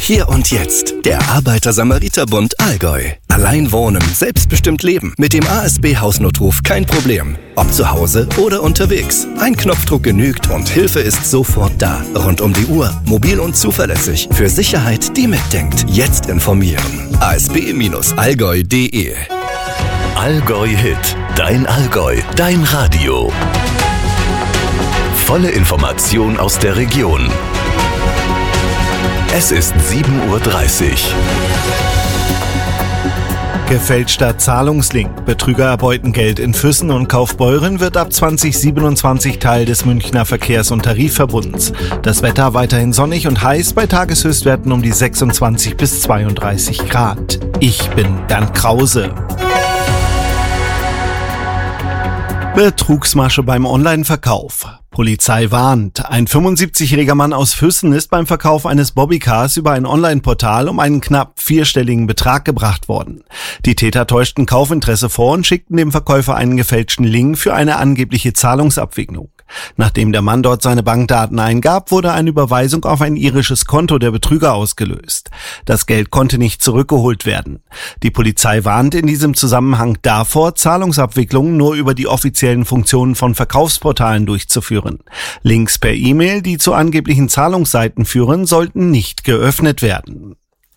Hier und jetzt. Der Arbeiter-Samariter-Bund Allgäu. Allein wohnen, selbstbestimmt leben. Mit dem ASB Hausnotruf kein Problem. Ob zu Hause oder unterwegs. Ein Knopfdruck genügt und Hilfe ist sofort da. Rund um die Uhr. Mobil und zuverlässig. Für Sicherheit, die mitdenkt. Jetzt informieren. asb-allgäu.de. Allgäu Hit. Dein Allgäu. Dein Radio. Volle Information aus der Region. Es ist 7:30 Uhr. Gefälschter Zahlungslink. Betrüger erbeuten Geld in Füssen und Kaufbeuren wird ab 2027 Teil des Münchner Verkehrs- und Tarifverbunds. Das Wetter weiterhin sonnig und heiß bei Tageshöchstwerten um die 26 bis 32 Grad. Ich bin Bernd Krause. Betrugsmasche beim Online-Verkauf. Polizei warnt. Ein 75-jähriger Mann aus Füssen ist beim Verkauf eines Bobbycars über ein Online-Portal um einen knapp vierstelligen Betrag gebracht worden. Die Täter täuschten Kaufinteresse vor und schickten dem Verkäufer einen gefälschten Link für eine angebliche Zahlungsabwicklung. Nachdem der Mann dort seine Bankdaten eingab, wurde eine Überweisung auf ein irisches Konto der Betrüger ausgelöst. Das Geld konnte nicht zurückgeholt werden. Die Polizei warnt in diesem Zusammenhang davor, Zahlungsabwicklungen nur über die offiziellen Funktionen von Verkaufsportalen durchzuführen. Links per E-Mail, die zu angeblichen Zahlungsseiten führen, sollten nicht geöffnet werden.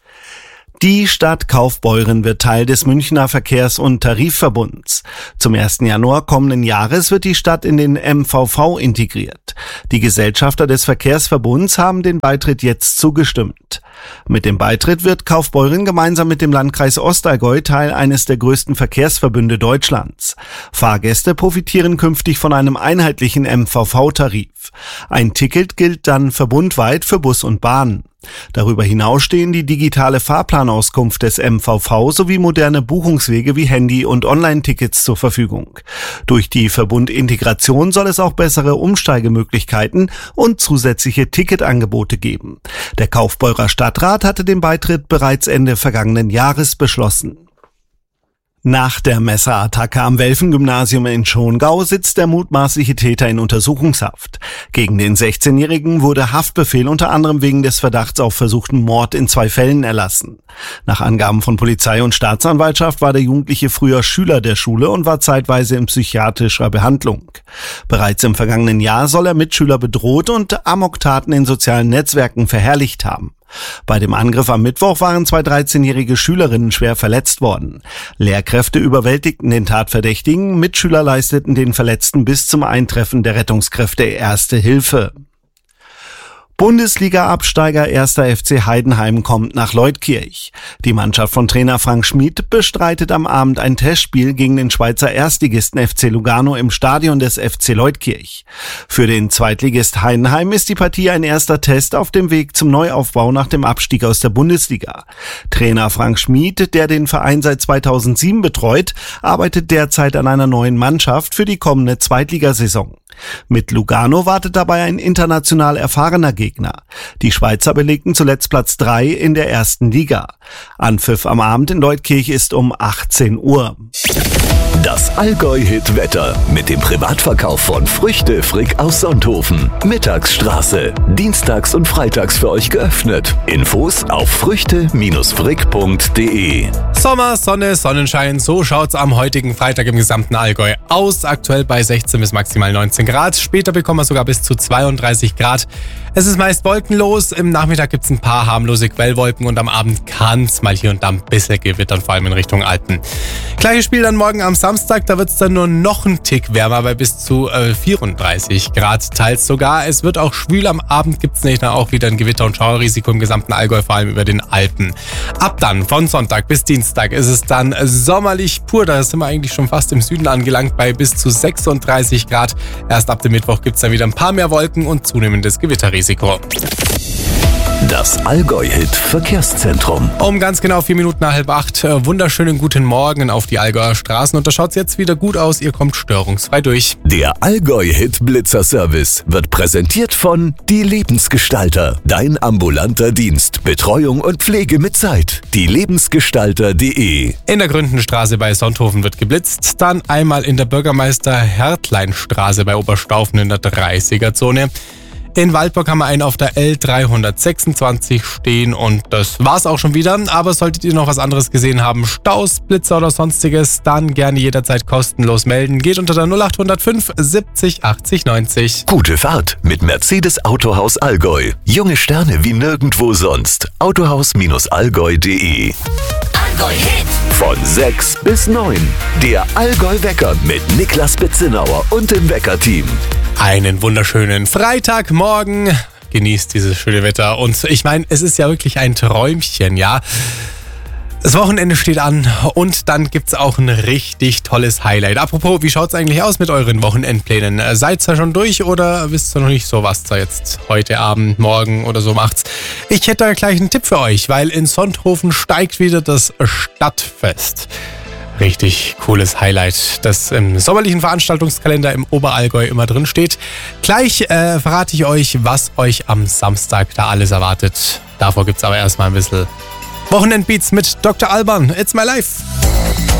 Die Stadt Kaufbeuren wird Teil des Münchner Verkehrs- und Tarifverbunds. Zum 1. Januar kommenden Jahres wird die Stadt in den MVV integriert. Die Gesellschafter des Verkehrsverbunds haben den Beitritt jetzt zugestimmt. Mit dem Beitritt wird Kaufbeuren gemeinsam mit dem Landkreis Ostallgäu Teil eines der größten Verkehrsverbünde Deutschlands. Fahrgäste profitieren künftig von einem einheitlichen MVV-Tarif. Ein Ticket gilt dann verbundweit für Bus und Bahn. Darüber hinaus stehen die digitale Fahrplanauskunft des MVV sowie moderne Buchungswege wie Handy- und Online-Tickets zur Verfügung. Durch die Verbundintegration soll es auch bessere Umsteigemöglichkeiten und zusätzliche Ticketangebote geben. Der Kaufbeurer Stadtrat hatte den Beitritt bereits Ende vergangenen Jahres beschlossen. Nach der Messerattacke am Welfen-Gymnasium in Schongau sitzt der mutmaßliche Täter in Untersuchungshaft. Gegen den 16-Jährigen wurde Haftbefehl unter anderem wegen des Verdachts auf versuchten Mord in 2 Fällen erlassen. Nach Angaben von Polizei und Staatsanwaltschaft war der Jugendliche früher Schüler der Schule und war zeitweise in psychiatrischer Behandlung. Bereits im vergangenen Jahr soll er Mitschüler bedroht und Amoktaten in sozialen Netzwerken verherrlicht haben. Bei dem Angriff am Mittwoch waren 2 13-jährige Schülerinnen schwer verletzt worden. Lehrkräfte überwältigten den Tatverdächtigen, Mitschüler leisteten den Verletzten bis zum Eintreffen der Rettungskräfte erste Hilfe. Bundesliga-Absteiger 1. FC Heidenheim kommt nach Leutkirch. Die Mannschaft von Trainer Frank Schmid bestreitet am Abend ein Testspiel gegen den Schweizer Erstligisten FC Lugano im Stadion des FC Leutkirch. Für den Zweitligist Heidenheim ist die Partie ein erster Test auf dem Weg zum Neuaufbau nach dem Abstieg aus der Bundesliga. Trainer Frank Schmid, der den Verein seit 2007 betreut, arbeitet derzeit an einer neuen Mannschaft für die kommende Zweitligasaison. Mit Lugano wartet dabei ein international erfahrener Gegner. Die Schweizer belegten zuletzt Platz 3 in der ersten Liga. Anpfiff am Abend in Leutkirch ist um 18 Uhr. Das Allgäu-Hit-Wetter mit dem Privatverkauf von Früchte Frick aus Sonthofen. Mittagsstraße. Dienstags und freitags für euch geöffnet. Infos auf früchte-frick.de. Sommer, Sonne, Sonnenschein, so schaut's am heutigen Freitag im gesamten Allgäu aus. Aktuell bei 16 bis maximal 19 Grad. Später bekommen wir sogar bis zu 32 Grad. Es ist meist wolkenlos. Im Nachmittag gibt's ein paar harmlose Quellwolken und am Abend kann's mal hier und da ein bisschen gewittern, vor allem in Richtung Alpen. Gleiches Spiel dann morgen am Samstag, da wird's dann nur noch einen Tick wärmer, bei bis zu 34 Grad teils sogar. Es wird auch schwül, am Abend gibt's nämlich dann auch wieder ein Gewitter- und Schauerrisiko im gesamten Allgäu, vor allem über den Alpen. Ab dann, von Sonntag bis Dienstag, ist es dann sommerlich pur, da sind wir eigentlich schon fast im Süden angelangt, bei bis zu 36 Grad. Erst ab dem Mittwoch gibt's dann wieder ein paar mehr Wolken und zunehmendes Gewitterrisiko. Das Allgäu-Hit-Verkehrszentrum. Um ganz genau 4 Minuten nach 7:30. Wunderschönen guten Morgen auf die Allgäuer Straßen. Und da schaut's jetzt wieder gut aus. Ihr kommt störungsfrei durch. Der Allgäu-Hit-Blitzer-Service wird präsentiert von Die Lebensgestalter. Dein ambulanter Dienst. Betreuung und Pflege mit Zeit. dielebensgestalter.de. In der Gründenstraße bei Sonthofen wird geblitzt. Dann einmal in der Bürgermeister-Hertlein-Straße bei Oberstaufen in der 30er-Zone. In Waldburg haben wir einen auf der L326 stehen und das war's auch schon wieder. Aber solltet ihr noch was anderes gesehen haben, Staus, Blitzer oder sonstiges, dann gerne jederzeit kostenlos melden. Geht unter der 0805 70 80 90. Gute Fahrt mit Mercedes Autohaus Allgäu. Junge Sterne wie nirgendwo sonst. Autohaus-allgäu.de. Allgäu Hit. Von 6 bis 9. Der Allgäu-Wecker mit Niklas Betzinauer und dem Wecker-Team. Einen wunderschönen Freitagmorgen. Genießt dieses schöne Wetter. Und ich meine, es ist ja wirklich ein Träumchen, ja. Das Wochenende steht an und dann gibt's auch ein richtig tolles Highlight. Apropos, wie schaut's eigentlich aus mit euren Wochenendplänen? Seid's da schon durch oder wisst ihr noch nicht so, was da jetzt heute Abend, morgen oder so macht's? Ich hätte da gleich einen Tipp für euch, weil in Sonthofen steigt wieder das Stadtfest. Richtig cooles Highlight, das im sommerlichen Veranstaltungskalender im Oberallgäu immer drin steht. Gleich verrate ich euch, was euch am Samstag da alles erwartet. Davor gibt's aber erstmal ein bisschen Wochenendbeats mit Dr. Alban. It's my life.